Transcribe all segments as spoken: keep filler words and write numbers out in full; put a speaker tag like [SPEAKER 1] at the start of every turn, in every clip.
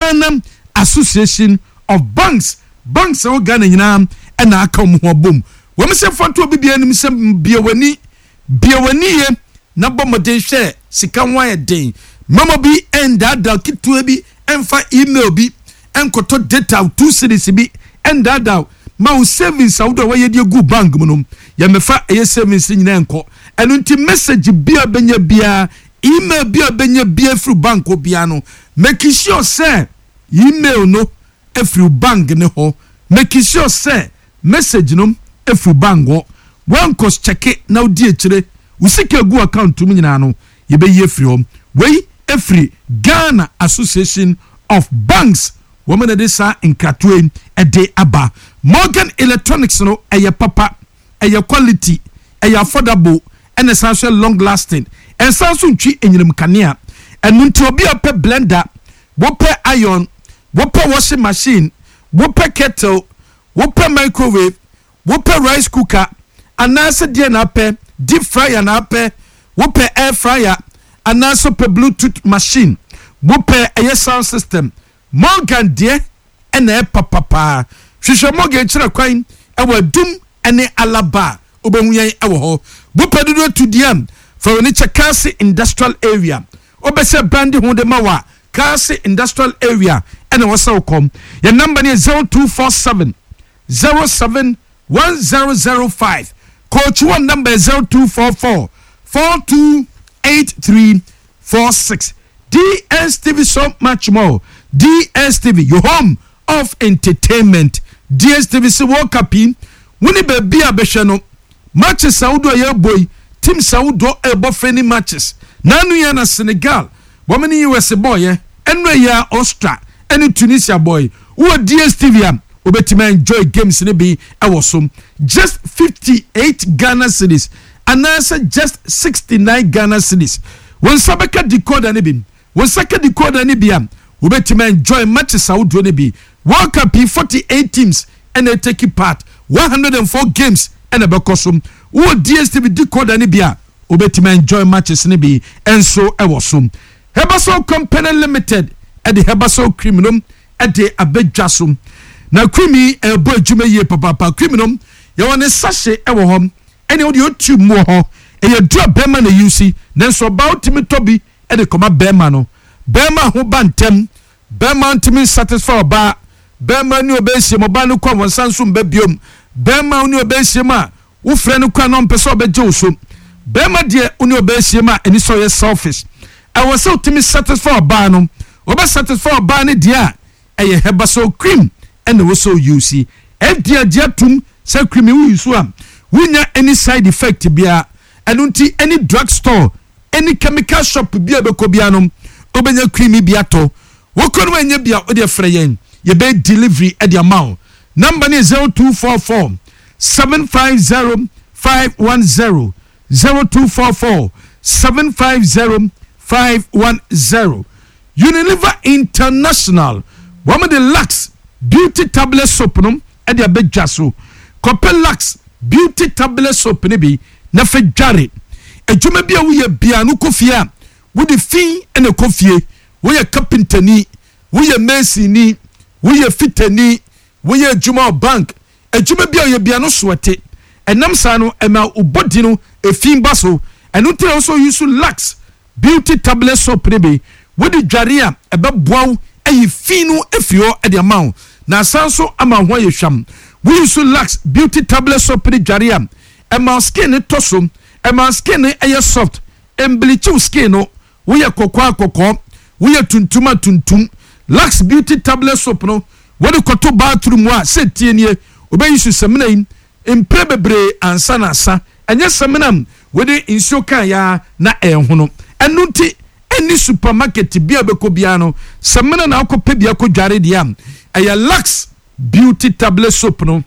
[SPEAKER 1] Ghana Association of Banks. Banks o Ghana nyina e na aka mo ho bom. Wo me se foto obi bia nim se biawani biawani ye na bomoden hwe sika wan ye den. Mama bi enda da kitu bi enfa email bi enkoto data two series bi enda da ma wo savings awdo wa ye de gu bank mu no ya mefa eye savings nyina enko enu nti message bia benya bia email bia benya bia through bank obia no make sure say email no through bank ne ho make sure say message no through bank wo one cost check it now die kire usike gu account mu nyina no ye be ye free hom we every Ghana Association of Banks woman edisa nkatwe ede aba Morgan Electronics no eye papa eye quality eye affordable and essential long lasting and sanso ntwi enyirim kanea enu nti obi ope blender wope iron wope washing machine wope kettle wope microwave wope rice cooker anase die na pe deep fryer na pe wope air fryer anase pe bluetooth machine wope eye sound system Morgan die ene papa hwehwe Morgan kire kwan ewa dum ene alaba obehuyan ewo ho wope dodo to diam for any Kasi industrial area obese bandi hu de mawa Kasi industrial area ene wasa kom your number is zero two four seven zero seven one zero zero five coach one number is zero two four four four two eight three four six D S T V so much more D S T V your home of entertainment D S T V se world cup in woni be bia be hwe no matches saudo ye boy team saudo e bo friendly matches nanu ya na Senegal womani U S boy eh enno ya Austria eni Tunisia boy wo D S T V am obetima enjoy games ne bi e wosom just fifty-eight Ghana cedis and answer just sixty-nine Ghana cedis won sabeka decoder ne bi won saka decoder ne bi am obetima enjoy matches saudo ne bi World Cup forty-eight teams and they take part one hundred four games and a bekosum wo D S T V decoder ne bia obetima enjoy matches ne bi enso ewosum Hebaso Company Limited at the Hebaso Criminum at the Abedjasum na crimi e boy djuma ye papa criminum ye won sachet ewo hom ene wo de otu mu ho e ye dro bema na yusi nanso about me tobi e de koma bema no bema ho bantem bema ntimi satisfy ba bema ni obesie mo ba no kwa won sansum ba biom bema ni obesie ma wo frɛ no kwa no mpɛ so obeje oso bema de uni obesie ma eni so ye selfish I was so timi satisfy ba no obe satisfy ba ne dia e ye Hebaso cream and also you see F D A diatum say cream we use am winya any side effect bia enunti any drug store any chemical shop bia be ko bia no obenya cream bia to wo kono anya bia o de frɛ yen ye be delivery e de amount number is zero two four four seven five zero five one zero zero two four four seven five zero five one zero Unilever International woman the Lux beauty tablet soap no e de abedwaso Copel Lux beauty tablet soap ne bi na fa dware adwuma bia wo ye bia no kofia wo de fin e na kofie wo ye carpentani wo ye masoni wo ye fitani wo ye adwuma bank adwuma bia ye bia no soete enam sa no e ma obodi no e fin baso enu tre also use Lux beauty tablet soap ne bi wo de dware a e be boaw e finu efio e de amount na sanso ama ho ye hwam we use Lux beauty tablet soap de dware am e ma skin ne tosom e ma skin ne e soft embleach skin no we ye kokwa kokko we ye tuntuma tuntum Lux beauty tablet soap no we de koto bathroom wa setie nie obe use semina yin empre bebre ansa na asa enye semina we de insio kan ya na e ho no enunti any supermarket bia be ko bia no semina na akopɛ bia ko dware dia aya Lux beauty tablet soap no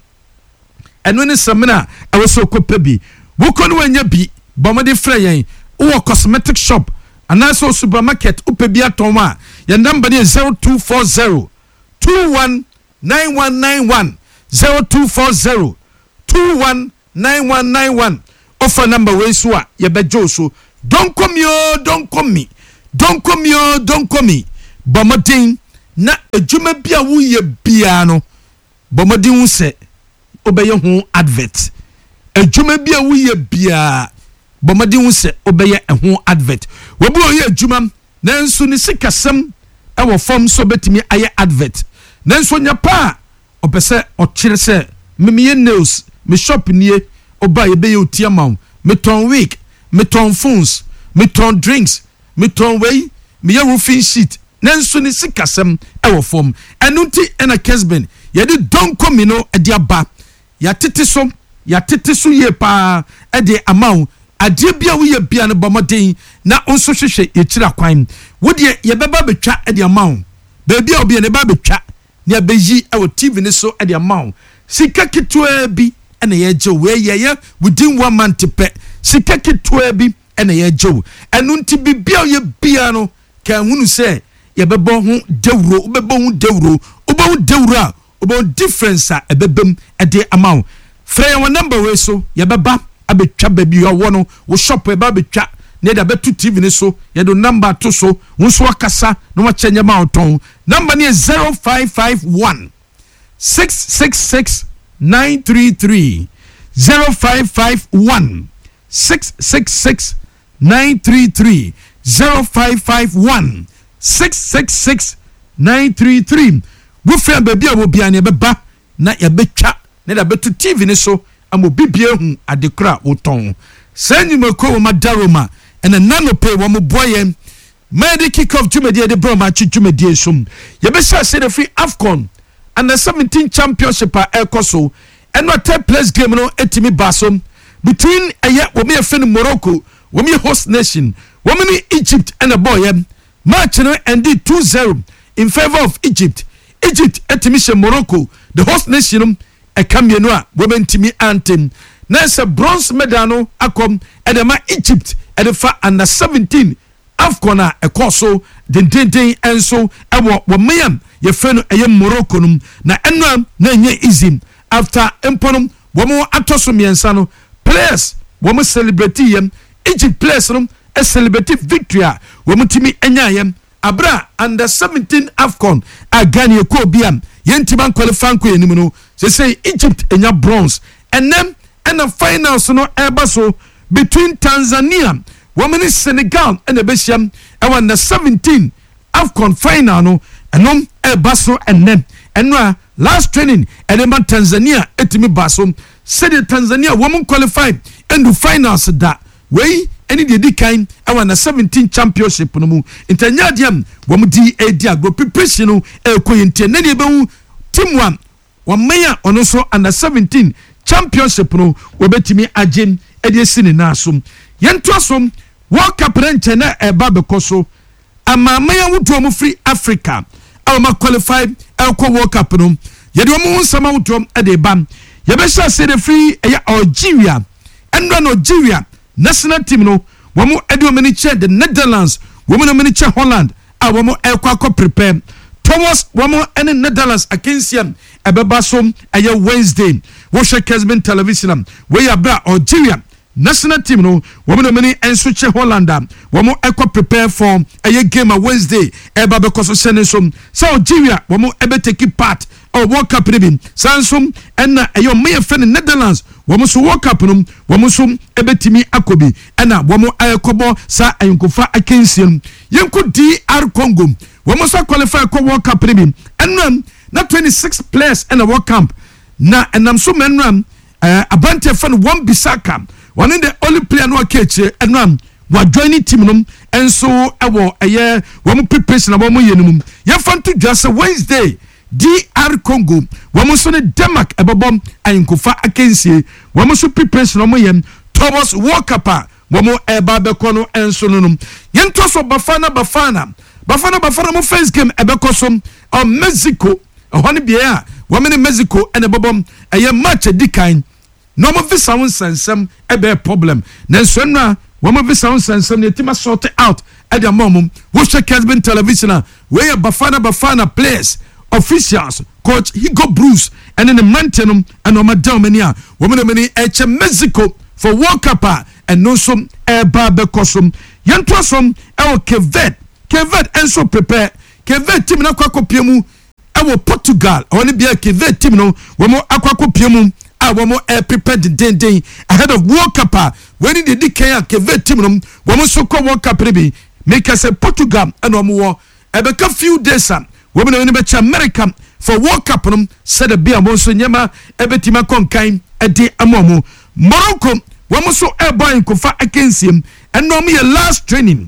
[SPEAKER 1] eno ne semina e wo so kopɛ bi wo ko no anya bi bomode frɛ yen wo cosmetic shop anaso supermarket upɛ bia ton wa your number is zero two four zero two one nine one nine one zero two four zero two one nine one nine one offer number we so a ye bejo so don't come yo don't come me don't come yo don't come me bomodin na adwuma bia wo ye bia no bomodin wo se obeye ho advert adwuma bia wo ye bia bomodin wo se obeye ho advert wobu oye adwuma nanso ne sikasem e wo fom so betimi aye advert nanso nya pa opese o kire se me nails me shop nie oba ye be otia maw me ton wig me ton phones me ton drinks me ton way me ye roofing sheet nanso ne sikasem e wo fom enunti ena kesben ye de don komino e dia ba ya tete so ya tete so ye pa e de amaw ade bia wo ye bia ne bomoden na onso hwehwe ye kira kwan wo de ye beba betwa e de amaw ba bia obi ne ba betwa ne abeyi e wo T V ne so e de amaw sika kitwa bi ene ye je we ye ye within one month pe sika kitwa bi ene ye je enunti bibia ye bia no kan hunu se ye bebo ho dewro ubebo ho dewro ubo ho dewro a ubo difference a ebebem e de amaw frey won number we so ye beba abetwa ba bi wo no wo shop e ba betwa ne da betu T V ne so ye do number to so wo so akasa no wa chenye ma oton number ne zero five five one six six six nine three three zero five five one six six six nine three three zero five five one six six six nine three three wo frɛ baby a wo bia ne beba na ye betwa ne da betu T V ne so amo bibie hu adekra wo ton sanyumako wo madaroma ene nano pay wo mo boye made kick off jumedie de bro ma chi jumedie sum ye be sha se the free AFCON and the seventeen championship a ekoso eno third place game no etimi basom between eye wo me fe Morocco wo me host nation wo me Egypt and a boy match no ended two zero in favor of Egypt. Egypt etimi she Morocco the host nation e kamienu a wo mentimi anthem na se bronze medal no akom e de ma Egypt e de fa under seventeen AFCON a ekoso den den den enso e wo wo meyam ye fe no eye Morocco num na eno na enye easy after emponom wo mo atoso miensa no players wo mo celebrate yem Egypt players no a celebrate victory a wo mo timi enya yem abra under seventeen AFCON a Ghana e ko biam yentiman qualify ko enim no say say Egypt enya bronze and then and the finals no eba so between Tanzania women Senegal and the Besham and when the seventeen AFCON final no and no eba so and then and last training and then Tanzania etimi baso said Tanzania women qualified and the finals that way any the kind and when the seventeen championship no mu intanyadiam wom di edi agro preparation no e ko yente na de be team one one meya ono so under seventeen championship no wobetimi agem ediesi ne nasom yento asom World Cup renche na eba bekoso ama meya wuto mu free Africa aw ma qualify e ko World Cup no ye de omo nsama wuto e de bam ye be sha se de free e Algeria endo no Algeria national team no womo edo mani che the Netherlands womo no mani che Holland a womo e kwa ko prepare Thomas womo ene Netherlands against him ebeba so eye Wednesday wo she Kesben television we ya bra Algeria national team no womo no mani enso che Holland womo e kwa prepare for eye game a Wednesday eba be koso sene so so Algeria womo ebe take part or World Cup ribbon sansum ena eye me fe Netherlands womo so World Cup no womo so ebetimi akobi ena womo ayekobo sa ayinkofa akensiam yenko D R Congo womo so qualify ko World Cup ribbon enram na twenty-six players in a World Cup na enam so menram uh, abante fan one Bisaka one the only player no akeche enram wa joining team no enso ewo eye womo preparation womo yenum ye fan to just Wednesday D R Congo womo so ne Denmark ebobom ayinkofa akensie womo so preparation womo yem towards World Cup womo eba bekono enso no no yento so bafana bafana bafana bafana mo first game ebekoso on Mexico ohane bia women in Mexico and ebobom eye match dikan no mo visa won sansam ebe problem nanso na womo visa won sansam ne tima sort out at the moment wo check Kesben television where bafana bafana players officials coach Hugo Bruce and in the Mantenum and Omadamania women many H Mexico for World Cup and no some air barbe cosum yantosom el Kevet Kevet and so prepare Keve team na kwako piemu ewo Portugal oni bia Keve team no womo akwako piemu a womo e prepared den den ahead of World Cup when they did Kenya Keve team no womo so ko World Cup bi make us Portugal and womo wo ebeka few days am womo no ni be America for World Cup no said the bia mo so nyema ebetima konkan e de amomo Morocco womo so e boy kofa against him and no me last training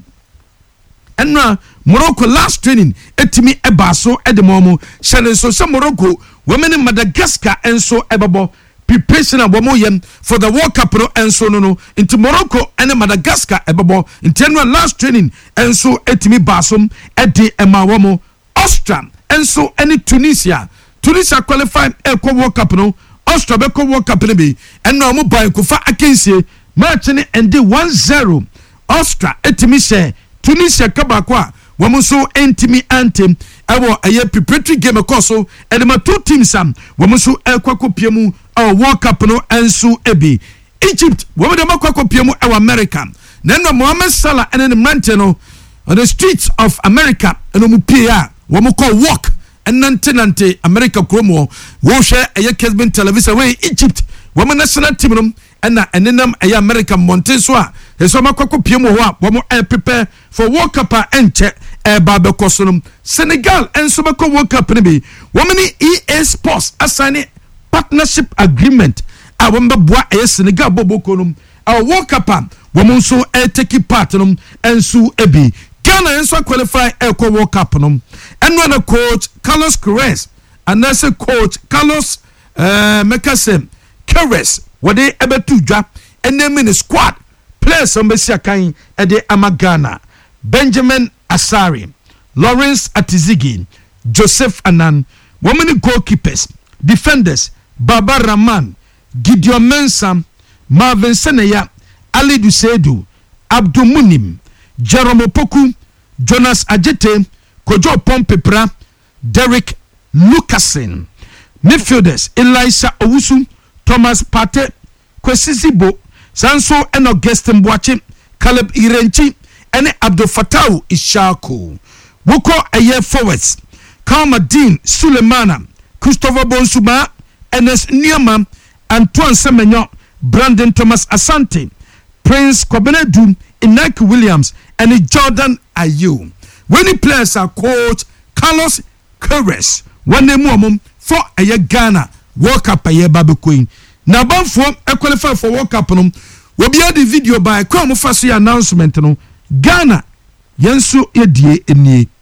[SPEAKER 1] and now Morocco last training etimi ebaso edemomo shane so se Morocco women in Madagascar and so ebabo preparation of yem for the World Cup no and so no no into Morocco and Madagascar ebabo into last training and so etimi basum edi emawomo Austria and so any Tunisia Tunisia qualify e ko World Cup no Austria be ko World Cup ne bi and no mo ban ko fa akensie match ne ende one zero Austria etimi share Tunisia kabakwa wamuso entimi antem ewo aye preparatory game akoso edema two teams am wamuso ekwako piemu awo World Cup no enso ebi Egypt wamede makwako piemu ewo America nendo Mohamed Salah ene ne mante no on the streets of America eno mu pia wamuko walk enante nante America kromo wo hwe aye Kesben television we Egypt wama national team no ena enenam aye America monte so a eso makwako piemu ho a wamo e prepare for World Cup enche e babe kosonum Senegal enso beko World Cup ne bi womani E A Sports assign partnership agreement a womba boa e Senegal bobokonum a World Cup womo so e take part num enso ebi Ghana enso qualify e ko World Cup num enno na coach Carlos Queiroz and that's coach Carlos uh Mekasem Queiroz wode ebetu dwa enemi ne squad players on Besia Kain ede Amagana Benjamin Asari Lawrence Atizigi Joseph Anan women goalkeepers defenders Baba Rahman Gideon Mensah Marvin Seneya Ali Dusedu Abdul Munim Jerome Poku Jonas Ajete Kojo Pompepra Derek Lucasen midfielders Elisha Owusu Thomas Partey Kwesi Zibo Sanso and Augustin Boache Caleb Irenchi and Abdul Fattah Ishako Woko aye forwards Kalmadin Sulemana Christopher Bonsuba Enes Newman Antoine Semenyo Brandon Thomas Asante Prince Kobenedu Inaki Williams and Jordan Ayew when the players are coach Carlos Queiroz one name mum for aye Ghana World Cup aye Babu Queen na banfo e qualify for World Cup no we be the video by kwa mo faso announcement no Ghana yenso edie enie